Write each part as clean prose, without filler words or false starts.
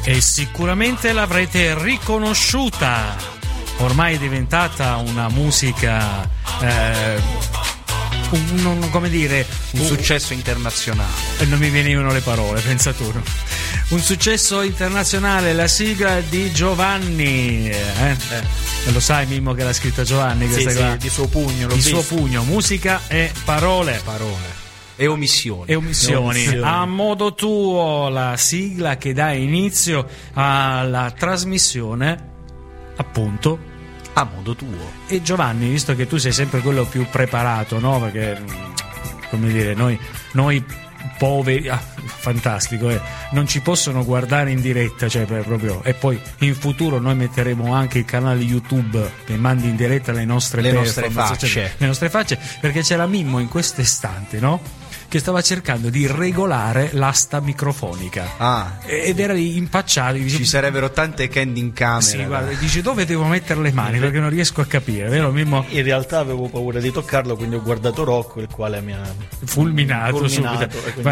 E sicuramente l'avrete riconosciuta. Ormai è diventata una musica, come dire, un successo internazionale. Non mi venivano le parole, pensa tu. Un successo internazionale, la sigla di Giovanni. Lo sai, Mimmo, che l'ha scritta Giovanni? Questa sì, di suo pugno. Di suo pugno, musica e parole. E omissioni. A modo tuo, la sigla che dà inizio alla trasmissione, appunto, a modo tuo. E Giovanni, visto che tu sei sempre quello più preparato, no? Perché, come dire, noi poveri, fantastico, non ci possono guardare in diretta, cioè proprio, e poi in futuro noi metteremo anche il canale YouTube che mandi in diretta le nostre facce, cioè, le nostre facce, perché c'era Mimmo in questo istante, no? Che stava cercando di regolare l'asta microfonica ed era impacciato. Ci sarebbero tante candy in camera. Sì, guarda, dice dove devo mettere le mani perché non riesco a capire, vero Mimmo? In realtà avevo paura di toccarlo, quindi ho guardato Rocco, il quale mi ha fulminato subito.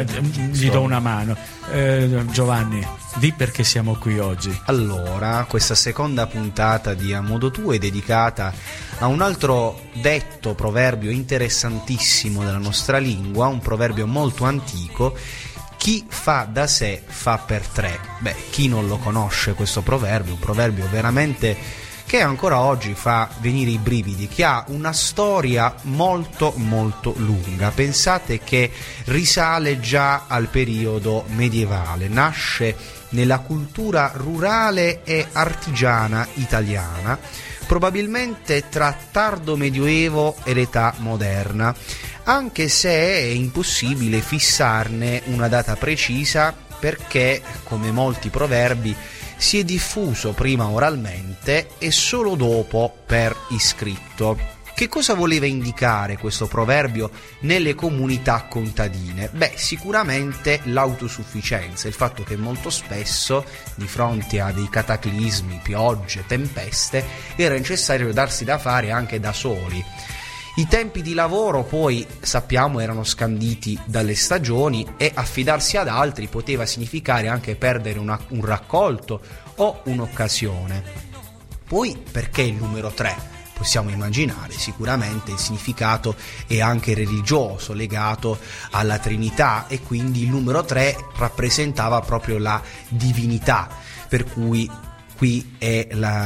Gli do una mano. Giovanni, di perché siamo qui oggi. Allora, questa seconda puntata di A Modo Tuo è dedicata a un altro detto, proverbio interessantissimo della nostra lingua, un proverbio molto antico: chi fa da sé fa per tre. Beh, chi non lo conosce questo proverbio? Un proverbio veramente che ancora oggi fa venire i brividi, che ha una storia molto molto lunga. Pensate che risale già al periodo medievale, nasce nella cultura rurale e artigiana italiana, probabilmente tra tardo medioevo e l'età moderna, anche se è impossibile fissarne una data precisa, perché, come molti proverbi, si è diffuso prima oralmente e solo dopo per iscritto. Che cosa voleva indicare questo proverbio nelle comunità contadine? Beh, sicuramente l'autosufficienza, il fatto che molto spesso, di fronte a dei cataclismi, piogge, tempeste, era necessario darsi da fare anche da soli. I tempi di lavoro poi, sappiamo, erano scanditi dalle stagioni e affidarsi ad altri poteva significare anche perdere un raccolto o un'occasione. Poi, perché il numero 3? Possiamo immaginare, sicuramente il significato è anche religioso, legato alla Trinità, e quindi il numero 3 rappresentava proprio la divinità, per cui qui è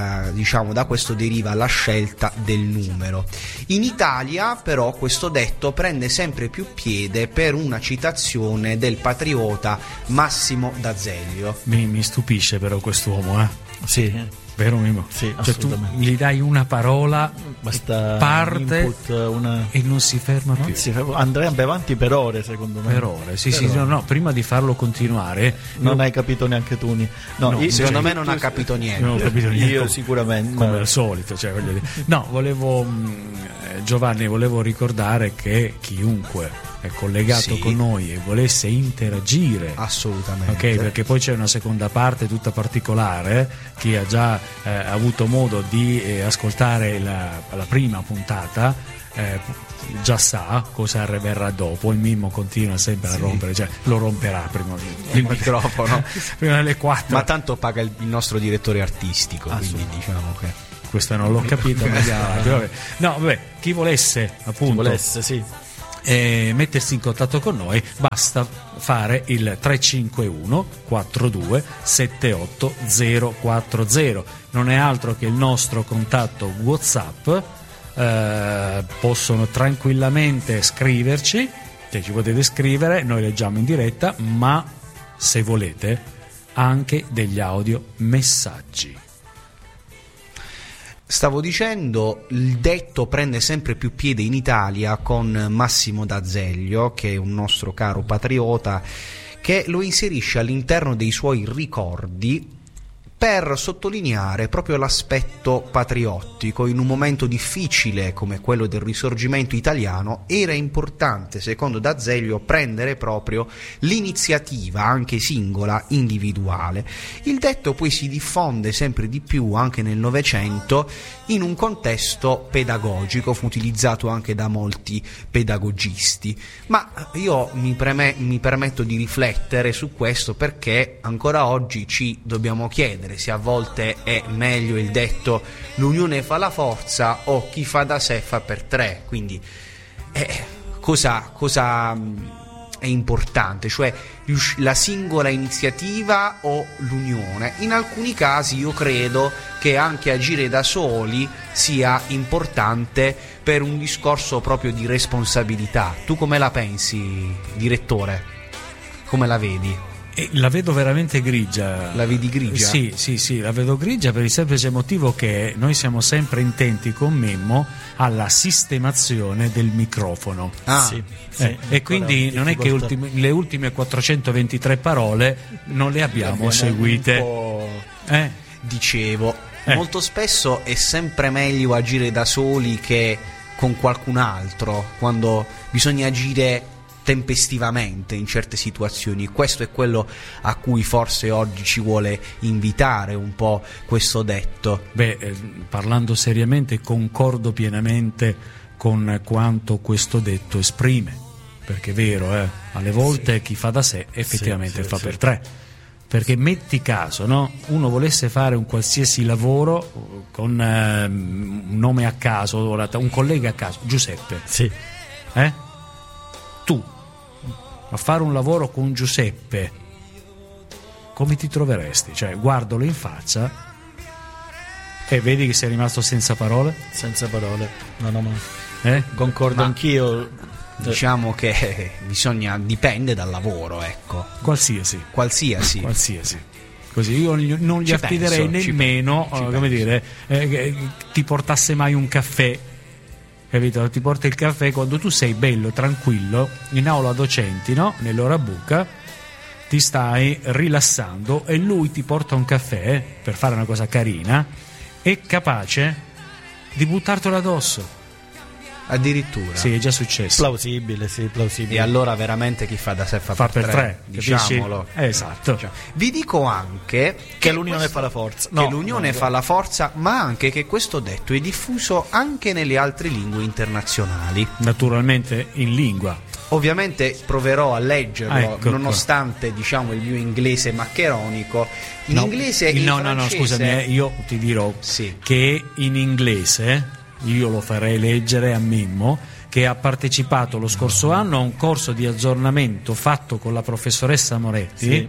da questo deriva la scelta del numero. In Italia però questo detto prende sempre più piede per una citazione del patriota Massimo d'Azeglio. Mi stupisce però quest'uomo, Sì. Vero Mimmo? Sì, cioè tu gli dai una parola, basta parte input, e non si ferma più. Andrebbe avanti per ore, secondo me. Per ore, sì. No, prima di farlo continuare non hai capito neanche tu. Secondo me non ha capito niente. Non ho capito niente. Io sicuramente. Come al solito, cioè, voglio dire. No, Giovanni, volevo ricordare che chiunque è collegato con noi e volesse interagire, assolutamente, ok, perché poi c'è una seconda parte tutta particolare. Chi ha già avuto modo di ascoltare la prima puntata già sa cosa verrà dopo. Il Mimmo continua sempre a rompere, cioè lo romperà prima il microfono prima delle 4, ma tanto paga il nostro direttore artistico, quindi diciamo che questo non l'ho capito. Vabbè, chi volesse appunto mettersi in contatto con noi, basta fare il 351 42 78 040. Non è altro che il nostro contatto WhatsApp. Possono tranquillamente scriverci, cioè ci potete scrivere, noi leggiamo in diretta, ma se volete anche degli audio messaggi. Stavo dicendo, il detto prende sempre più piede in Italia con Massimo d'Azeglio, che è un nostro caro patriota, che lo inserisce all'interno dei suoi ricordi per sottolineare proprio l'aspetto patriottico. In un momento difficile come quello del Risorgimento italiano era importante, secondo D'Azeglio, prendere proprio l'iniziativa anche singola, individuale. Il detto poi si diffonde sempre di più anche nel Novecento in un contesto pedagogico, fu utilizzato anche da molti pedagogisti, ma io mi permetto di riflettere su questo, perché ancora oggi ci dobbiamo chiedere se a volte è meglio il detto l'unione fa la forza o chi fa da sé fa per tre. Quindi cosa è importante, cioè la singola iniziativa o l'unione? In alcuni casi io credo che anche agire da soli sia importante per un discorso proprio di responsabilità. Tu come la pensi, direttore? Come la vedi? La vedo veramente grigia. La vedi grigia? Sì, la vedo grigia per il semplice motivo che noi siamo sempre intenti con Mimmo alla sistemazione del microfono. E quindi non è che le ultime 423 parole non le abbiamo seguite. Dicevo, molto spesso è sempre meglio agire da soli che con qualcun altro, quando bisogna agire tempestivamente in certe situazioni. Questo è quello a cui forse oggi ci vuole invitare un po' questo detto. Parlando seriamente, concordo pienamente con quanto questo detto esprime, perché è vero, alle volte chi fa da sé effettivamente fa per tre. Perché metti caso, no? Uno volesse fare un qualsiasi lavoro con un nome a caso, un collega a caso, Giuseppe. Tu a fare un lavoro con Giuseppe, come ti troveresti? Cioè, guardalo in faccia e vedi che sei rimasto senza parole? Senza parole, concordo anch'io. Diciamo che dipende dal lavoro, ecco. Qualsiasi. Così io non gli affiderei nemmeno, come dire, ti portasse mai un caffè. Capito? Ti porta il caffè quando tu sei bello, tranquillo, in aula docenti, no? Nell'ora buca, ti stai rilassando e lui ti porta un caffè per fare una cosa carina, è capace di buttartelo addosso. Addirittura? Sì, è già successo. Plausibile. E allora veramente chi fa da sé fa per tre, diciamolo. Esatto. Vi dico anche che l'unione fa la forza. Fa la forza, ma anche che questo detto è diffuso anche nelle altre lingue internazionali. Naturalmente in lingua. Ovviamente proverò a leggerlo, nonostante diciamo il mio inglese maccheronico. In inglese francese... scusami, io ti dirò che in inglese io lo farei leggere a Mimmo, che ha partecipato lo scorso anno a un corso di aggiornamento fatto con la professoressa Moretti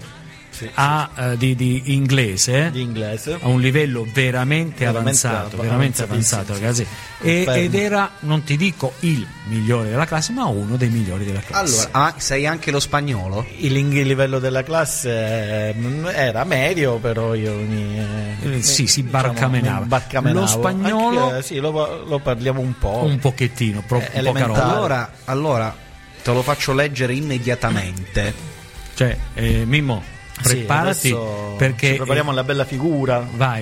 di inglese a un livello veramente avanzato, ragazzi, ed era, non ti dico il migliore della classe, ma uno dei migliori della classe. Allora, sai anche lo spagnolo? Il livello della classe era medio, però io si barcamenava. Lo spagnolo anche, lo parliamo un po', un pochettino, poca roba. Allora te lo faccio leggere immediatamente. Cioè, Mimmo, preparati, perché ci prepariamo alla bella figura. Vai.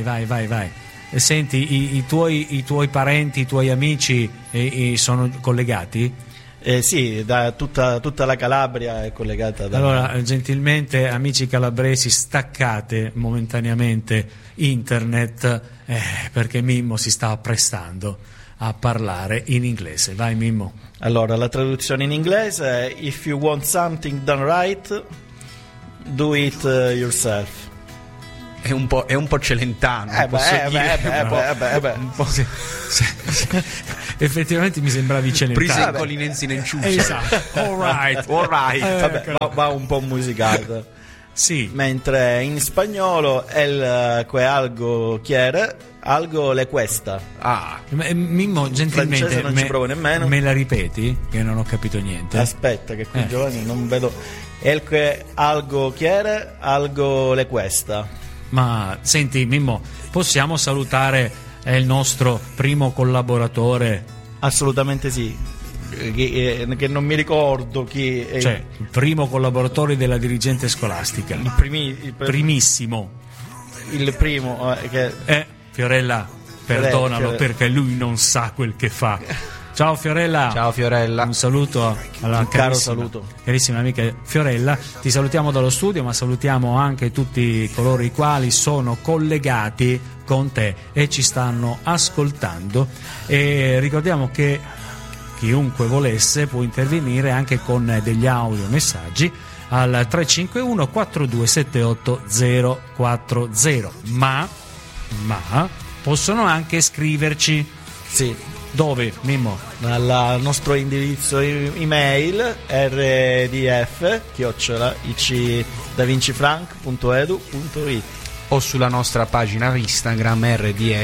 Senti, i tuoi parenti, i tuoi amici sono collegati? Sì, da tutta la Calabria è collegata. Allora, gentilmente, amici calabresi, staccate momentaneamente internet, perché Mimmo si sta apprestando a parlare in inglese. Vai, Mimmo. Allora, la traduzione in inglese è: if you want something done right, do it yourself. È un po' celentano. Effettivamente mi sembravi celentano. Presa in collinensi nel ciuccio. Esatto. All right. Va un po' musicato. Sì. Mentre in spagnolo el que algo quiere, algo le cuesta. Mimmo, gentilmente non ci provo nemmeno. Me la ripeti? Che non ho capito niente. Aspetta, che qui Giovanni non vedo. El que algo quiere, algo le cuesta. Ma senti, Mimmo, possiamo salutare il nostro primo collaboratore? Assolutamente sì. Che non mi ricordo chi è. Cioè, il primo collaboratore della dirigente scolastica. Il primissimo. il primo che Fiorella, perdonalo perché lui non sa quel che fa. Ciao Fiorella. Ciao Fiorella. Un saluto alla carissima amica Fiorella. Ti salutiamo dallo studio, ma salutiamo anche tutti coloro i quali sono collegati con te e ci stanno ascoltando. E ricordiamo che chiunque volesse può intervenire anche con degli audio messaggi al 351 4278 040, ma possono anche scriverci. Sì. Dove, Mimmo? Al nostro indirizzo email rdf@icdavincifranc.edu.it o sulla nostra pagina Instagram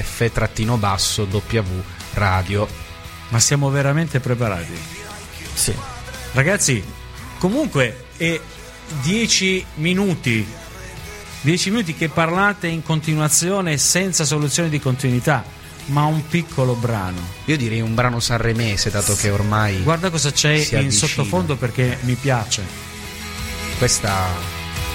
rdf_w radio. Ma siamo veramente preparati? Sì. Ragazzi, comunque è 10 minuti che parlate in continuazione senza soluzione di continuità, ma un piccolo brano. Io direi un brano sanremese, dato che ormai guarda cosa c'è in sottofondo, perché mi piace questa